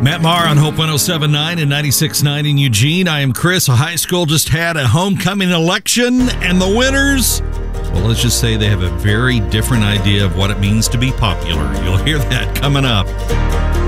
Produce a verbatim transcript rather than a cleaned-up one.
Matt Maher on Hope one oh seven point nine and ninety-six point nine in Eugene. I am Chris. A high school just had a homecoming election, and the winners, well, let's just say they have a very different idea of what it means to be popular. You'll hear that coming up.